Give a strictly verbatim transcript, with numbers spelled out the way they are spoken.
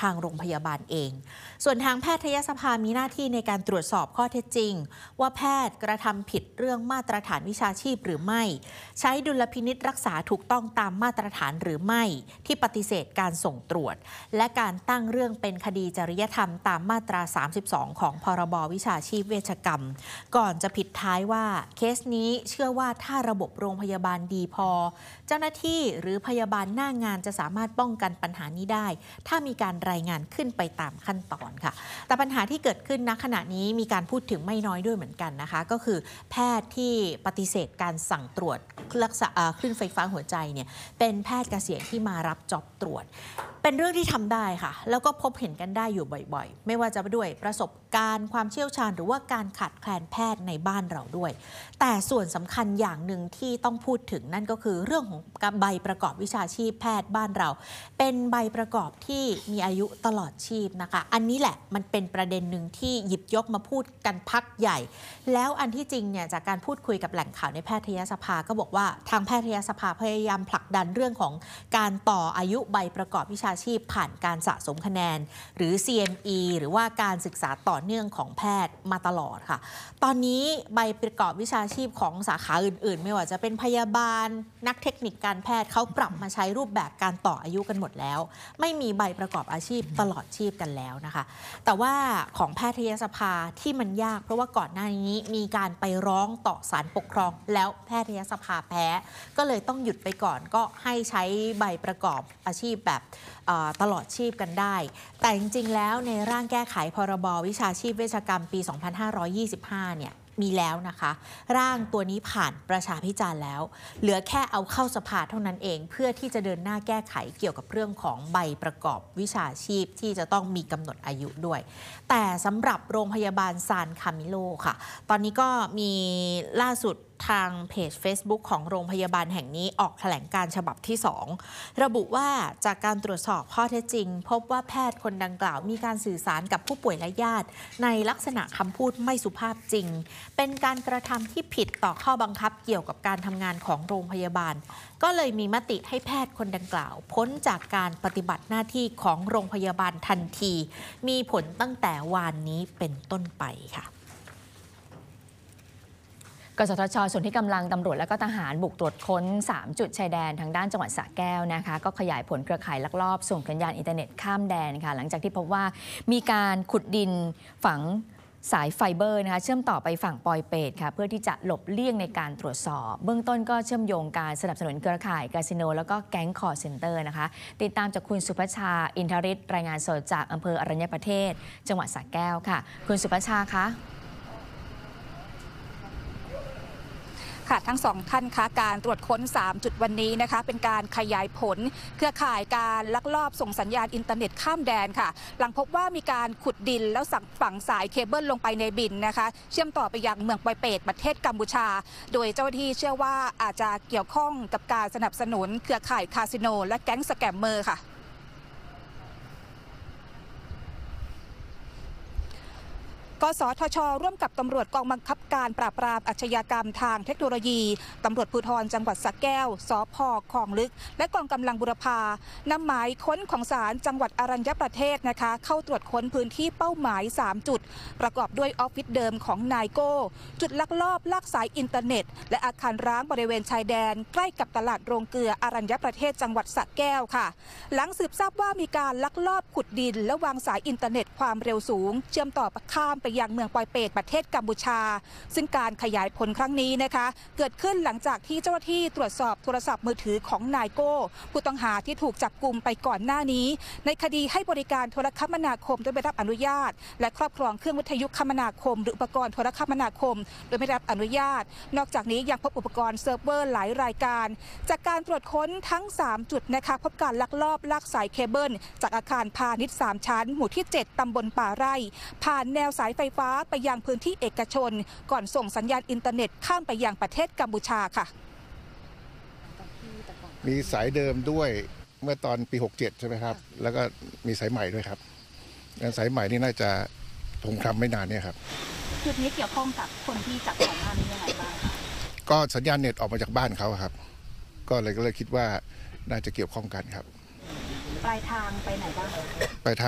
ทางโรงพยาบาลเองส่วนทางแพทยสภามีหน้าที่ในการตรวจสอบข้อเท็จจริงว่าแพทย์กระทำผิดเรื่องมาตรฐานวิชาชีพหรือไม่ใช้ดุลพินิจรักษาถูกต้องตามมาตรฐานหรือไม่ที่ปฏิเสธการส่งตรวจและการตั้งเรื่องเป็นคดีจริยธรรมตามมาตราสามสิบสองของพรบวิชาชีพเวชกรรมก่อนจะปิดท้ายว่าเคสนี้เชื่อว่าถ้าระบบโรงพยาบาลดีพอเจ้าหน้าที่หรือพยาบาลหน้างานจะสามารถป้องกันปัญหานี้ได้ถ้ามีการรายงานขึ้นไปตามขั้นตอนค่ะแต่ปัญหาที่เกิดขึ้นณขณะนี้มีการพูดถึงไม่น้อยด้วยเหมือนกันนะคะก็คือแพทย์ที่ปฏิเสธการสั่งตรวจรักษาคลื่นไฟฟ้าหัวใจเนี่ยเป็นแพทย์เกษียณที่มารับจ็อบตรวจเป็นเรื่องที่ทำได้ค่ะแล้วก็พบเห็นกันได้อยู่บ่อยๆไม่ว่าจะด้วยประสบการณ์ความเชี่ยวชาญหรือว่าการขาดแคลนแพทย์ในบ้านเราด้วยแต่ส่วนสำคัญอย่างหนึ่งที่ต้องพูดถึงนั่นก็คือเรื่องของใบประกอบวิชาชีพแพทย์บ้านเราเป็นใบประกอบที่มีอายุตลอดชีพนะคะอันนี้แหละมันเป็นประเด็นหนึ่งที่หยิบยกมาพูดกันพักใหญ่แล้วอันที่จริงเนี่ยจากการพูดคุยกับแหล่งข่าวในแพทยสภาก็บอกว่าทางแพทยสภาพยายามผลักดันเรื่องของการต่ออายุใบประกอบวิชาชีพผ่านการสะสมคะแนนหรือ ซี เอ็ม อี หรือว่าการศึกษาต่อเนื่องของแพทย์มาตลอดค่ะตอนนี้ใบประกอบวิชาชีพของสาขาอื่นๆไม่ว่าจะเป็นพยาบาลนักเทคนิคการแพทย์เขาปรับมาใช้รูปแบบการต่ออายุกันหมดแล้วไม่มีใบประกอบอาชีพตลอดชีพกันแล้วนะคะแต่ว่าของแพทยสภาที่มันยากเพราะว่าก่อนหน้านี้มีการไปร้องต่อศาลปกครองแล้วแพทยสภาแพ้ก็เลยต้องหยุดไปก่อนก็ให้ใช้ใบประกอบอาชีพแบบตลอดชีพกันได้แต่จริงๆแล้วในร่างแก้ไขพรบวิชาชีพเวชกรรมปีสองพันห้าร้อยยี่สิบห้าเนี่ยมีแล้วนะคะร่างตัวนี้ผ่านประชาพิจารณ์แล้วเหลือแค่เอาเข้าสภาเท่านั้นเองเพื่อที่จะเดินหน้าแก้ไขเกี่ยวกับเรื่องของใบประกอบวิชาชีพที่จะต้องมีกำหนดอายุด้วยแต่สำหรับโรงพยาบาลซานคามิโลค่ะตอนนี้ก็มีล่าสุดทางเพจ Facebook ของโรงพยาบาลแห่งนี้ออกแถลงการฉบับที่สองระบุว่าจากการตรวจสอบข้อเท็จจริงพบว่าแพทย์คนดังกล่าวมีการสื่อสารกับผู้ป่วยและญาติในลักษณะคำพูดไม่สุภาพจริงเป็นการกระทำที่ผิดต่อข้อบังคับเกี่ยวกับการทำงานของโรงพยาบาลก็เลยมีมติให้แพทย์คนดังกล่าวพ้นจากการปฏิบัติหน้าที่ของโรงพยาบาลทันทีมีผลตั้งแต่วานนี้เป็นต้นไปค่ะกสทช.ส่วนที่กำลังตำรวจและก็ทหารบุกตรวจค้นสามจุดชายแดนทางด้านจังหวัดสระแก้วนะคะก็ขยายผลเครือข่ายลักลอบส่งสัญญาณอินเทอร์เน็ตข้ามแดนค่ะหลังจากที่พบว่ามีการขุดดินฝังสายไฟเบอร์นะคะเชื่อมต่อไปฝั่งปอยเปตค่ะเพื่อที่จะหลบเลี่ยงในการตรวจสอบเบื้องต้นก็เชื่อมโยงการสนับสนุนเครือข่ายคาสิโนแล้วก็แก๊งคอร์เซ็นเตอร์นะคะติดตามจากคุณสุภชาอินทริศรายงานสดจากอำเภออรัญญประเทศจังหวัดสระแก้วค่ะคุณสุภชาคะทั้งสองท่านคะการตรวจค้นสามจุดวันนี้นะคะเป็นการขยายผลเครือข่ายการลักลอบส่งสัญญาณอินเทอร์เน็ตข้ามแดนค่ะหลังพบว่ามีการขุดดินแล้วสั่งฝังสายเคเบิลลงไปในบินนะคะเชื่อมต่อไปยังเมืองปอยเปตประเทศกัมพูชาโดยเจ้าหน้าที่เชื่อว่าอาจจะเกี่ยวข้องกับการสนับสนุนเครือข่ายคาสิโนและแก๊งสแกมเมอร์ค่ะกสทช.ร่วมกับตำรวจกองบังคับการปราบปรามอาชญากรรมทางเทคโนโลยีตำรวจภูธรจังหวัดสระแก้วสภ.คลองลึกและกองกำลังบุรพานำหมายค้นของศาลจังหวัดอรัญญประเทศนะคะเข้าตรวจค้นพื้นที่เป้าหมายสามจุดประกอบด้วยออฟฟิศเดิมของนายโก้จุดลักลอบลากสายอินเทอร์เน็ตและอาคารร้างบริเวณชายแดนใกล้กับตลาดโรงเกลืออรัญญประเทศจังหวัดสระแก้วค่ะหลังสืบทราบว่ามีการลักลอบขุดดินและวางสายอินเทอร์เน็ตความเร็วสูงเชื่อมต่อข้ามไปยังเมืองปอยเปตประเทศกัมพูชาซึ่งการขยายผลครั้งนี้นะคะเกิดขึ้นหลังจากที่เจ้าหน้าที่ตรวจสอบโทรศัพท์มือถือของนายโก้ผู้ต้องหาที่ถูกจับกุมไปก่อนหน้านี้ในคดีให้บริการโทรคมนาคมโดยไม่รับอนุญาตและครอบครองเครื่องวิทยุคมนาคมหรืออุปกรณ์โทรคมนาคมโดยไม่รับอนุญาตนอกจากนี้ยังพบอุปกรณ์เซิร์ฟเวอร์หลายรายการจากการตรวจค้นทั้งสามจุดนะคะพบการลักลอบลากสายเคเบิลจากอาคารพาณิชย์สามชั้นหมู่ที่เจ็ดตำบลป่าไร่ผ่านแนวสายไฟฟ้าไปยังพื้นที่เอกชนก่อนส่งสัญญาณอินเทอร์เน็ตข้ามไปยังประเทศกัมพูชาค่ะมีสายเดิมด้วยเมื่อตอนปีหกเจ็ดใช่ไหมครับแล้วก็มีสายใหม่ด้วยครับสายใหม่นี่น่าจะคงทำไม่นานเนี่ยครับจุดนี้เกี่ยวข้องกับคนที่จับก่อนหน้านี้ยังไงบ้างก็สัญญาณเน็ตออกมาจากบ้านเขาครับก็เลยก็เลยคิดว่าน่าจะเกี่ยวข้องกันครับปลายทางไปไหนบ้างปลายทาง